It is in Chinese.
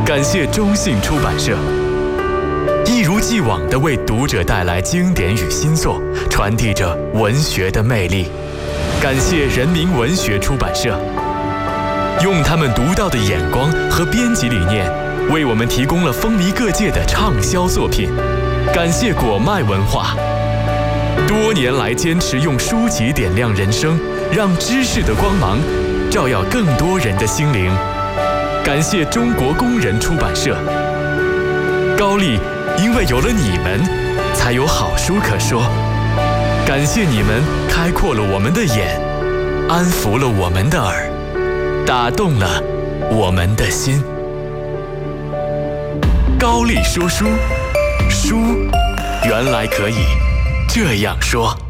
感谢中信出版社，一如既往地为读者带来经典与新作，传递着文学的魅力。感谢人民文学出版社，用他们独到的眼光和编辑理念，为我们提供了风靡各界的畅销作品。感谢果麦文化，多年来坚持用书籍点亮人生，让知识的光芒照耀更多人的心灵。感谢中国工人出版社，高丽因为有了你们，才有好书可说。感谢你们开阔了我们的眼，安抚了我们的耳，打动了我们的心。高丽说书，书原来可以这样说。